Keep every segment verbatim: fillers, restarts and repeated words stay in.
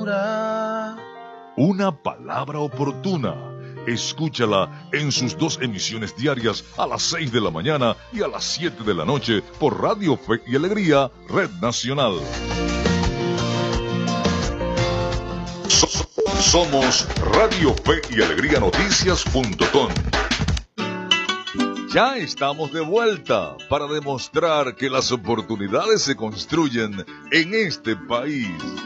Una palabra oportuna. Escúchala en sus dos emisiones diarias a las seis de la mañana y a las siete de la noche por Radio Fe y Alegría, Red Nacional. Somos Radio Fe y Alegría Noticias punto com. Ya estamos de vuelta para demostrar que las oportunidades se construyen en este país.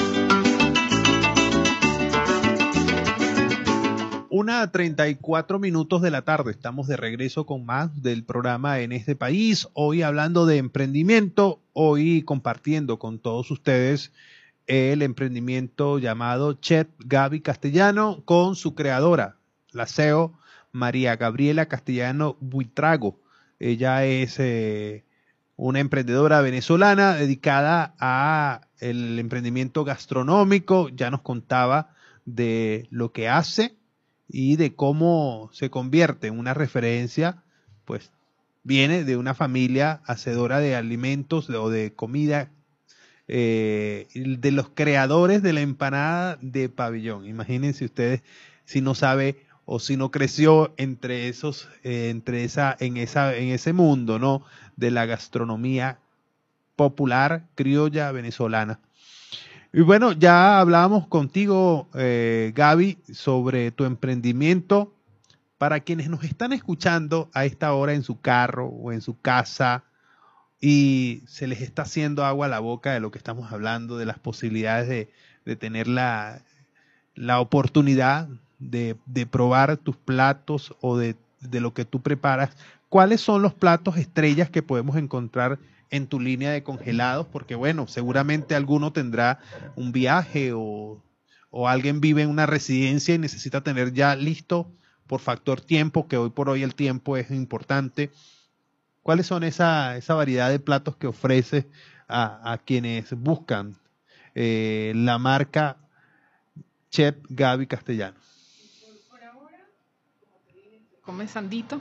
Una treinta y cuatro minutos de la tarde, estamos de regreso con más del programa En este país, hoy hablando de emprendimiento, hoy compartiendo con todos ustedes el emprendimiento llamado Chef Gaby Castellano con su creadora, la C E O María Gabriela Castellano Buitrago. Ella es eh, una emprendedora venezolana dedicada a el emprendimiento gastronómico, ya nos contaba de lo que hace y de cómo se convierte en una referencia, pues viene de una familia hacedora de alimentos o de comida, eh, de los creadores de la empanada de pabellón. Imagínense ustedes si no sabe o si no creció entre esos, eh, entre esa, en esa, en ese mundo, ¿no? De la gastronomía popular criolla venezolana. Y bueno, ya hablábamos contigo, eh, Gaby, sobre tu emprendimiento. Para quienes nos están escuchando a esta hora en su carro o en su casa y se les está haciendo agua a la boca de lo que estamos hablando, de las posibilidades de, de tener la, la oportunidad de, de probar tus platos o de, de lo que tú preparas, ¿cuáles son los platos estrellas que podemos encontrar en tu línea de congelados? Porque bueno, seguramente alguno tendrá un viaje o, o alguien vive en una residencia y necesita tener ya listo por factor tiempo, que hoy por hoy el tiempo es importante. ¿Cuáles son esa, esa variedad de platos que ofreces a, a quienes buscan eh, la marca Chef Gaby Castellano? Por ahora, como te dije, comenzandito,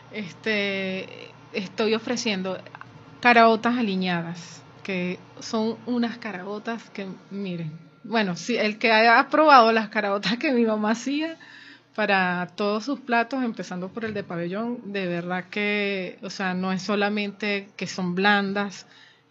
este, estoy ofreciendo caraotas aliñadas, que son unas caraotas que, miren, bueno, si el que haya probado las caraotas que mi mamá hacía para todos sus platos, empezando por el de pabellón, de verdad que, o sea, no es solamente que son blandas,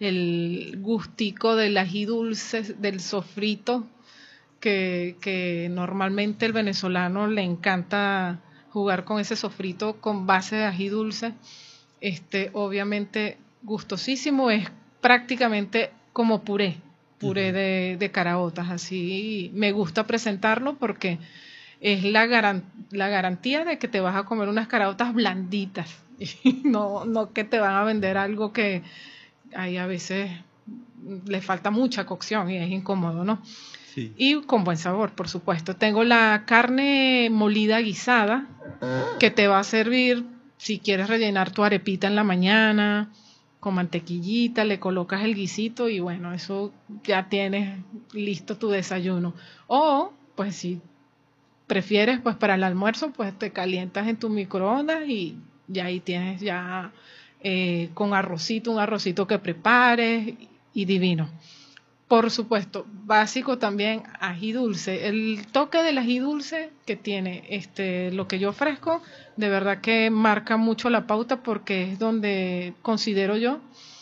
el gustico del ají dulce, del sofrito, que, que normalmente el venezolano le encanta jugar con ese sofrito con base de ají dulce, este, obviamente gustosísimo, es prácticamente como puré, puré uh-huh. de, de caraotas, así me gusta presentarlo porque es la, garan, la garantía de que te vas a comer unas caraotas blanditas, y no, no que te van a vender algo que ahí a veces le falta mucha cocción y es incómodo, ¿no? Sí. Y con buen sabor, por supuesto. Tengo la carne molida guisada, que te va a servir si quieres rellenar tu arepita en la mañana, con mantequillita, le colocas el guisito y bueno, eso ya tienes listo tu desayuno. O, pues si prefieres, pues para el almuerzo, pues te calientas en tu microondas y ya ahí tienes ya eh, con arrocito, un arrocito que prepares y divino. Por supuesto, básico también, ají dulce. El toque del ají dulce que tiene este, lo que yo ofrezco, de verdad que marca mucho la pauta porque es donde considero yo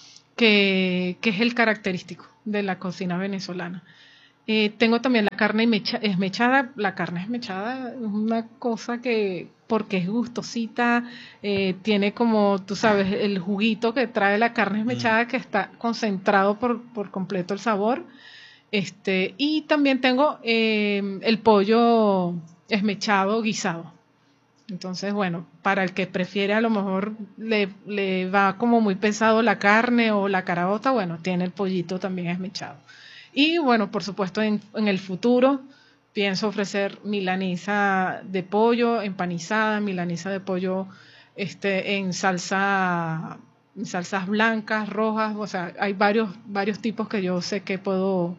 que, que es el característico de la cocina venezolana. Eh, tengo también la carne esmechada. La carne esmechada es una cosa que, porque es gustosita, eh, tiene como, tú sabes, el juguito que trae la carne esmechada, mm. que está concentrado por, por completo el sabor. Este, y también tengo eh, el pollo esmechado guisado. Entonces, bueno, para el que prefiere a lo mejor le, le va como muy pesado la carne o la caraota, bueno, tiene el pollito también esmechado. Y bueno, por supuesto, en, en el futuro pienso ofrecer milanesa de pollo empanizada, milanesa de pollo este, en salsa, en salsas blancas, rojas, o sea, hay varios, varios tipos que yo sé que puedo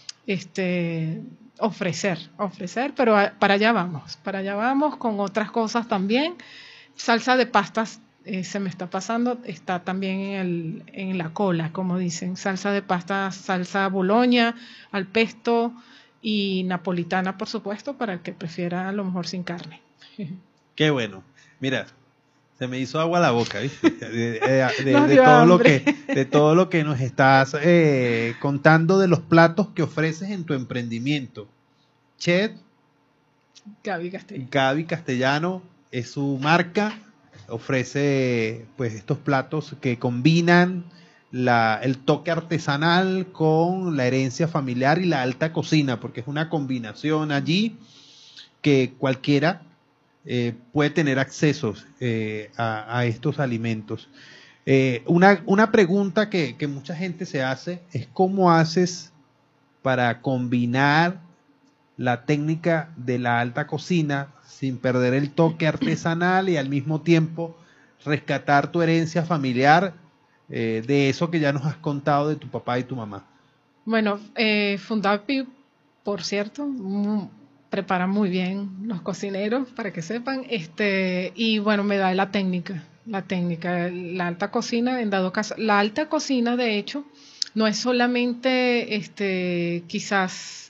este, ofrecer, ofrecer, pero a, para allá vamos, para allá vamos con otras cosas también. Salsa de pastas. Eh, se me está pasando, está también en, el, en la cola, como dicen, salsa de pasta, salsa boloña, al pesto y napolitana, por supuesto, para el que prefiera a lo mejor sin carne. Qué bueno. Mira, se me hizo agua la boca, ¿viste? De, de- de- Nos de dio todo lo hambre. que, de todo lo que nos estás eh, contando de los platos que ofreces en tu emprendimiento. Chef Gaby Castellano. Gaby Castellano es su marca, ofrece pues estos platos que combinan la, el toque artesanal con la herencia familiar y la alta cocina, porque es una combinación allí que cualquiera eh, puede tener acceso eh, a, a estos alimentos. Eh, una, una pregunta que, que mucha gente se hace es cómo haces para combinar la técnica de la alta cocina sin perder el toque artesanal y al mismo tiempo rescatar tu herencia familiar eh, de eso que ya nos has contado de tu papá y tu mamá. Bueno, eh, Fundapi, por cierto, mm, prepara muy bien los cocineros, para que sepan, este, y bueno, me da la técnica, la técnica, la alta cocina, en dado caso, la alta cocina, de hecho, no es solamente, este, quizás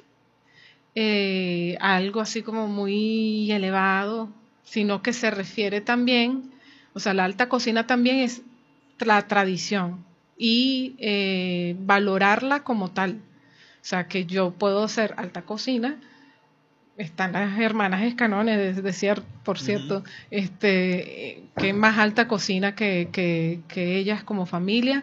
eh, algo así como muy elevado, sino que se refiere también, o sea, la alta cocina también es la tradición y eh, valorarla como tal. O sea, que yo puedo hacer alta cocina. Están las hermanas Escanones, de, de cier- por cierto, Ujú. este, eh, que más alta cocina que, que, que ellas como familia,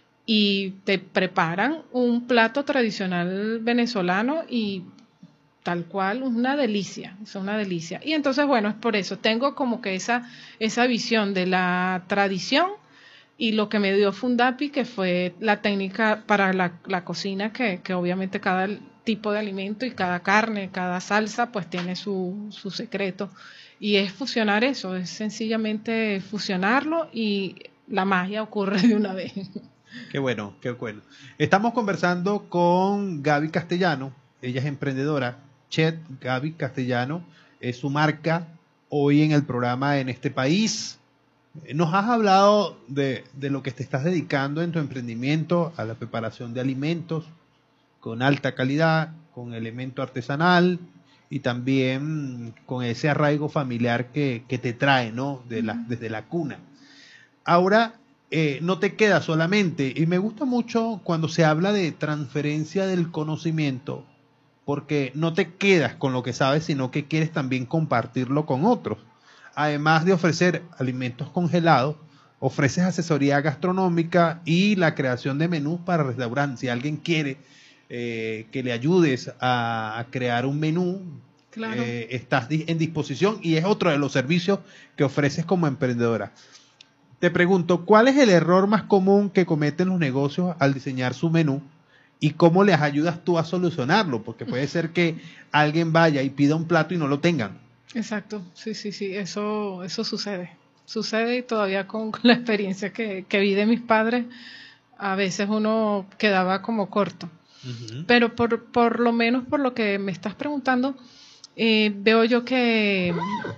y te preparan un plato tradicional venezolano y tal cual, una delicia, es una delicia. Y entonces, bueno, es por eso, tengo como que esa, esa visión de la tradición y lo que me dio Fundapi, que fue la técnica para la, la cocina, que, que obviamente cada tipo de alimento y cada carne, cada salsa, pues tiene su, su secreto. Y es fusionar eso, es sencillamente fusionarlo y la magia ocurre de una vez. Qué bueno, qué bueno. Estamos conversando con Gaby Castellano, ella es emprendedora. Chef Gaby Castellano es su marca hoy en el programa En este país. Nos has hablado de, de lo que te estás dedicando en tu emprendimiento, a la preparación de alimentos con alta calidad, con elemento artesanal y también con ese arraigo familiar que, que te trae, ¿no? De la, desde la cuna. Ahora, eh, no te queda solamente, y me gusta mucho cuando se habla de transferencia del conocimiento, porque no te quedas con lo que sabes, sino que quieres también compartirlo con otros. Además de ofrecer alimentos congelados, ofreces asesoría gastronómica y la creación de menús para restaurantes. Si alguien quiere eh, que le ayudes a, a crear un menú, Claro. eh, estás di- en disposición y es otro de los servicios que ofreces como emprendedora. Te pregunto, ¿cuál es el error más común que cometen los negocios al diseñar su menú y cómo les ayudas tú a solucionarlo? Porque puede ser que alguien vaya y pida un plato y no lo tengan. Exacto, sí, sí, sí, eso, eso sucede. Sucede y todavía con, con la experiencia que, que vi de mis padres, a veces uno quedaba como corto. Ujú. Pero por, por lo menos por lo que me estás preguntando, eh, veo yo que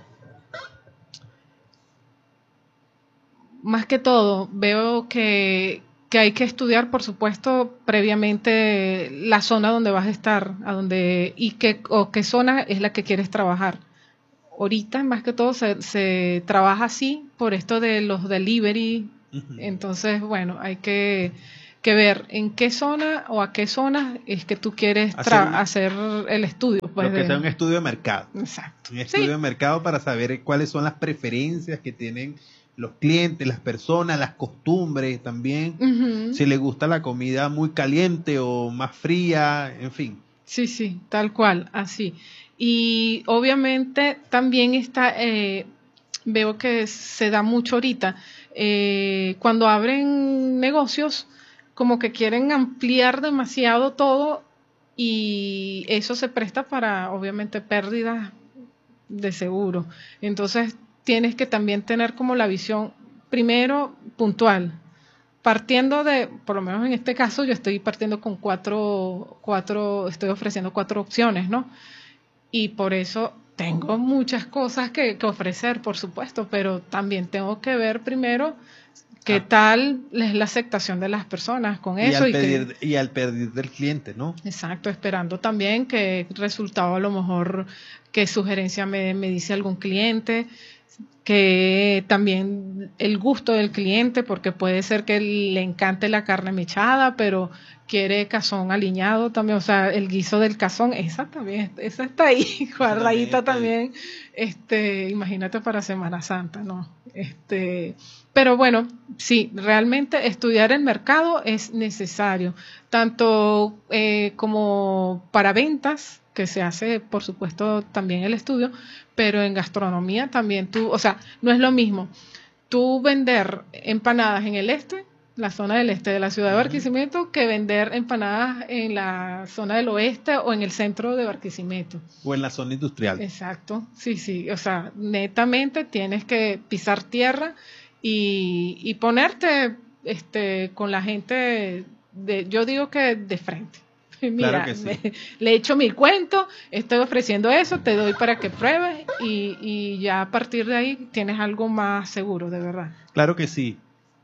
más que todo, veo que, que hay que estudiar, por supuesto, previamente la zona donde vas a estar, a donde y qué o qué zona es la que quieres trabajar. Ahorita, más que todo, se, se trabaja así por esto de los delivery. Ujú. Entonces, bueno, hay que, que ver en qué zona o a qué zona es que tú quieres Hacer tra- un- hacer el estudio. Pues, Lo que sea de, un estudio de mercado. exacto. Un estudio Sí, de mercado para saber cuáles son las preferencias que tienen los clientes, las personas, las costumbres también. ujú. Si les gusta la comida muy caliente o más fría, en fin. Sí, sí, tal cual, así. Y obviamente también está, eh, veo que se da mucho ahorita, eh, cuando abren negocios, como que quieren ampliar demasiado todo y eso se presta para, obviamente, pérdidas de seguro. Entonces, tienes que también tener como la visión, primero, puntual, partiendo de, por lo menos en este caso, yo estoy partiendo con cuatro, cuatro, estoy ofreciendo cuatro opciones, ¿no? Y por eso tengo muchas cosas que, que ofrecer, por supuesto, pero también tengo que ver primero ¿Qué Ah. tal es la aceptación de las personas con Y eso? al, Y que- pedir, y al pedir del cliente, ¿no? Exacto, esperando también que resultado a lo mejor, qué sugerencia me, me dice algún cliente, que también el gusto del cliente, porque puede ser que le encante la carne mechada, pero quiere cazón aliñado también, o sea, el guiso del cazón, esa también, esa está ahí, guardadita está ahí. también, este, imagínate para Semana Santa, ¿no? Este, pero bueno, sí, realmente estudiar el mercado es necesario, tanto eh, como para ventas, que se hace, por supuesto, también el estudio, pero en gastronomía también tú, o sea, no es lo mismo tú vender empanadas en el este, la zona del este de la ciudad de Barquisimeto, que vender empanadas en la zona del oeste o en el centro de Barquisimeto. O en la zona industrial. Exacto, sí, sí, o sea, netamente tienes que pisar tierra y, y ponerte este, con la gente, de, yo digo que de frente. Mira, Claro que sí. me- le he hecho mil cuentos, estoy ofreciendo eso, te doy para que pruebes y, y ya a partir de ahí tienes algo más seguro, de verdad. Claro que sí.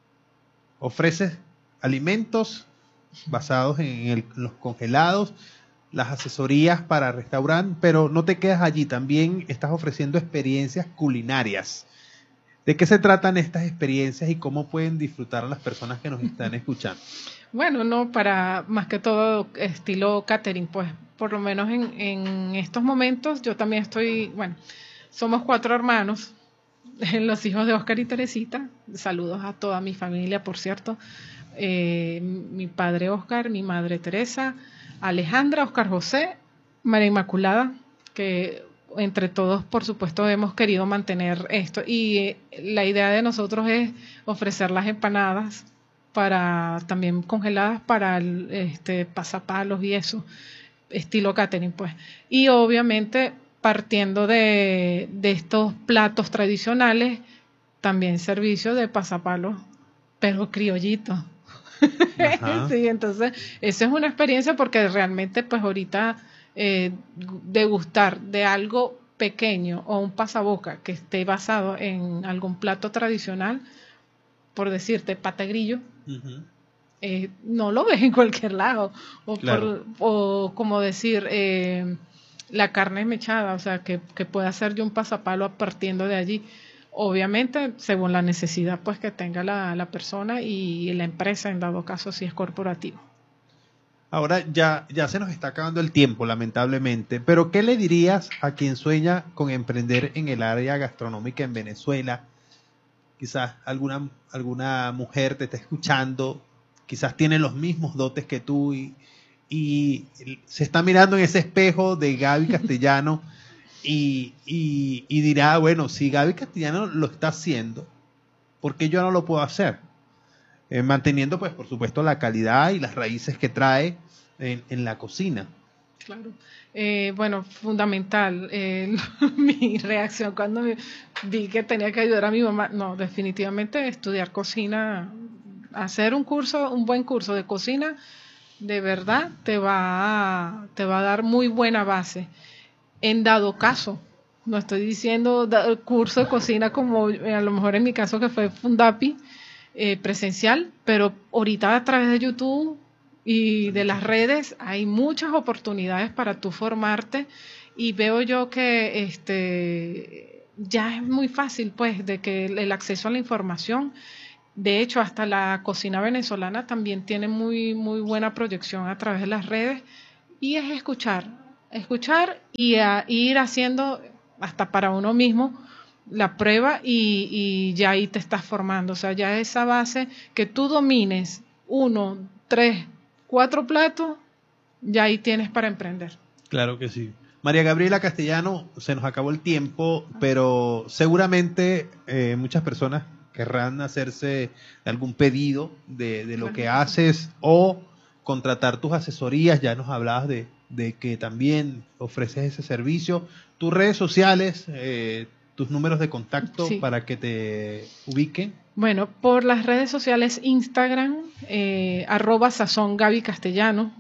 Ofreces alimentos basados en el- los congelados, las asesorías para restaurantes, pero no te quedas allí, también estás ofreciendo experiencias culinarias. ¿De qué se tratan estas experiencias y cómo pueden disfrutar las personas que nos están escuchando? Bueno, no, para más que todo estilo catering, pues por lo menos en, en estos momentos yo también estoy, bueno, somos cuatro hermanos, los hijos de Oscar y Teresita, saludos a toda mi familia, por cierto, eh, mi padre Oscar, mi madre Teresa, Alejandra, Oscar José, María Inmaculada, que entre todos, por supuesto, hemos querido mantener esto y eh, la idea de nosotros es ofrecer las empanadas para también congeladas para el, este pasapalos y eso, estilo catering, pues. Y obviamente partiendo de, de estos platos tradicionales, también servicio de pasapalos, pero criollito. Ajá. Sí, entonces, esa es una experiencia porque realmente, pues ahorita, eh, degustar de algo pequeño o un pasaboca que esté basado en algún plato tradicional, por decirte, pata de grillo, Ujú. eh, no lo ves en cualquier lado. O, Claro. por, o como decir, eh, la carne mechada, o sea, que, que pueda hacer yo un pasapalo partiendo de allí. Obviamente, según la necesidad pues que tenga la, la persona y la empresa, en dado caso si es corporativo. Ahora ya, ya se nos está acabando el tiempo, lamentablemente, pero ¿qué le dirías a quien sueña con emprender en el área gastronómica en Venezuela? Quizás alguna, alguna mujer te está escuchando, quizás tiene los mismos dotes que tú y, y se está mirando en ese espejo de Gaby Castellano y, y, y dirá, bueno, si Gaby Castellano lo está haciendo, ¿por qué yo no lo puedo hacer? Eh, manteniendo, pues, por supuesto, la calidad y las raíces que trae en, en la cocina. Claro. Eh, bueno, fundamental. Eh, mi reacción cuando me vi que tenía que ayudar a mi mamá, no, definitivamente estudiar cocina, hacer un curso, un buen curso de cocina, de verdad te va a, te va a dar muy buena base. En dado caso, no estoy diciendo da- curso de cocina como eh, a lo mejor en mi caso que fue Fundapi, eh, presencial, pero ahorita a través de YouTube y de las redes hay muchas oportunidades para tú formarte y veo yo que este ya es muy fácil pues de que el, el acceso a la información. De hecho, hasta la cocina venezolana también tiene muy muy buena proyección a través de las redes y es escuchar, escuchar y a, ir haciendo hasta para uno mismo la prueba y, y ya ahí te estás formando. O sea, ya esa base que tú domines uno, tres, cuatro platos, ya ahí tienes para emprender. Claro que sí. María Gabriela Castellano, se nos acabó el tiempo, pero seguramente eh, muchas personas querrán hacerse algún pedido de, de lo Claro que que sí. haces o contratar tus asesorías. Ya nos hablabas de, de que también ofreces ese servicio. Tus redes sociales, eh, tus números de contacto Sí. para que te ubiquen. Bueno, por las redes sociales Instagram, eh, arroba sazón Gaby Castellano,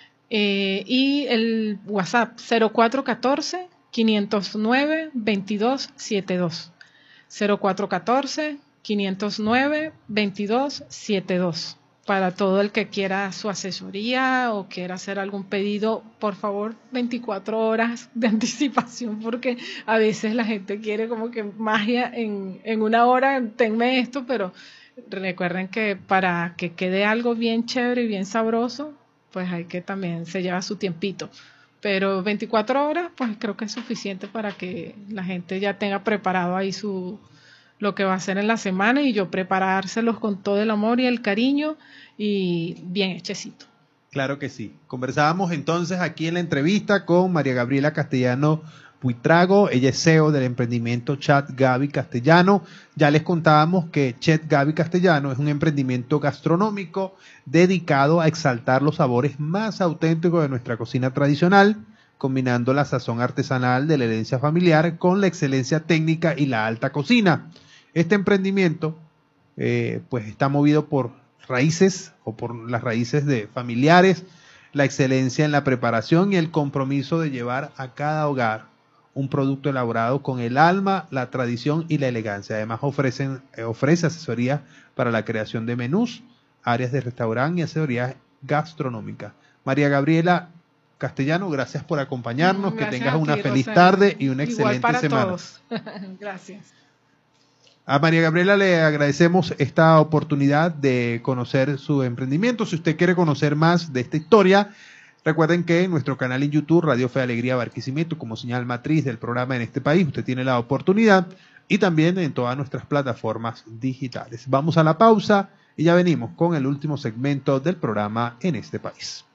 eh, y el WhatsApp cero cuatro uno cuatro, cinco cero nueve, dos dos siete dos. cero cuatro uno cuatro, quinientos nueve, veintidós setenta y dos. Para todo el que quiera su asesoría o quiera hacer algún pedido, por favor, veinticuatro horas de anticipación, porque a veces la gente quiere como que magia en, en una hora, tenme esto, pero recuerden que para que quede algo bien chévere y bien sabroso, pues hay que también, se lleva su tiempito. Pero veinticuatro horas, pues creo que es suficiente para que la gente ya tenga preparado ahí su lo que va a hacer en la semana y yo preparárselos con todo el amor y el cariño y bien hechecito. Claro que sí. Conversábamos entonces aquí en la entrevista con María Gabriela Castellano Buitrago. Ella es C E O del emprendimiento Chat Gaby Castellano. Ya les contábamos que Chat Gaby Castellano es un emprendimiento gastronómico dedicado a exaltar los sabores más auténticos de nuestra cocina tradicional, combinando la sazón artesanal de la herencia familiar con la excelencia técnica y la alta cocina. Este emprendimiento eh, pues está movido por raíces o por las raíces de familiares, la excelencia en la preparación y el compromiso de llevar a cada hogar un producto elaborado con el alma, la tradición y la elegancia. Además ofrecen, eh, ofrece asesoría para la creación de menús, áreas de restaurante y asesoría gastronómica. María Gabriela Castellano, gracias por acompañarnos, gracias, que tengas una ti, feliz Rosario. Tarde y una excelente Igual para semana. Todos. Gracias. A María Gabriela le agradecemos esta oportunidad de conocer su emprendimiento. Si usted quiere conocer más de esta historia, recuerden que en nuestro canal en YouTube, Radio Fe y Alegría Barquisimeto, como señal matriz del programa en este país, usted tiene la oportunidad, y también en todas nuestras plataformas digitales. Vamos a la pausa y ya venimos con el último segmento del programa en este país.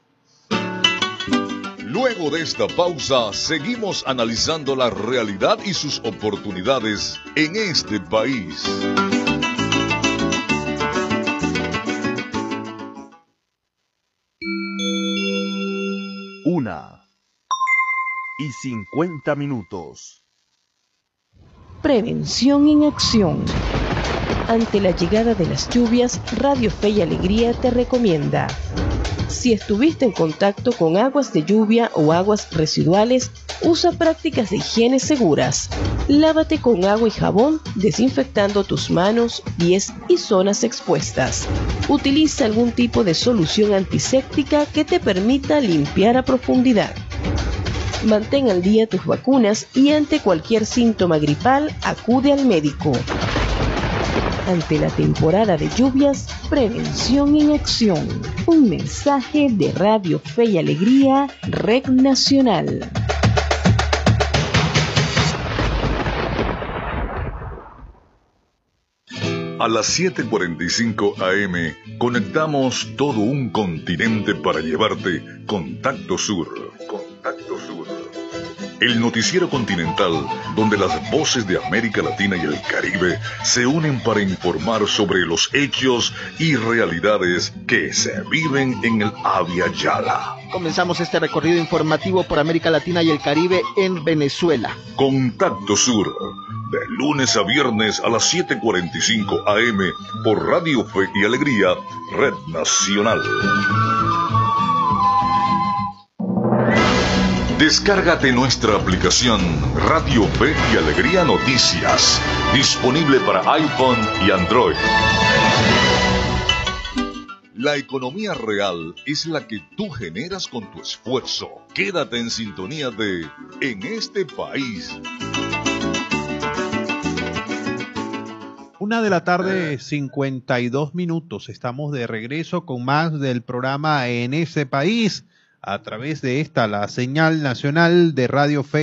Luego de esta pausa, seguimos analizando la realidad y sus oportunidades en este país. Una y cincuenta minutos. Prevención en acción. Ante la llegada de las lluvias, Radio Fe y Alegría te recomienda: si estuviste en contacto con aguas de lluvia o aguas residuales, usa prácticas de higiene seguras. Lávate con agua y jabón, desinfectando tus manos, pies y zonas expuestas. Utiliza algún tipo de solución antiséptica que te permita limpiar a profundidad. Mantén al día tus vacunas y ante cualquier síntoma gripal, acude al médico. Ante la temporada de lluvias, prevención en acción. Un mensaje de Radio Fe y Alegría, Red Nacional. A las siete cuarenta y cinco a eme conectamos todo un continente para llevarte Contacto Sur. Contacto Sur. El noticiero continental donde las voces de América Latina y el Caribe se unen para informar sobre los hechos y realidades que se viven en el Abya Yala. Comenzamos este recorrido informativo por América Latina y el Caribe en Venezuela. Contacto Sur, de lunes a viernes a las siete cuarenta y cinco a eme por Radio Fe y Alegría, Red Nacional. Descárgate nuestra aplicación Radio Fe y Alegría Noticias, disponible para iPhone y Android. La economía real es la que tú generas con tu esfuerzo. Quédate en sintonía de En este país. Una de la tarde, cincuenta y dos minutos. Estamos de regreso con más del programa En este país, a través de esta, la señal nacional de Radio Fe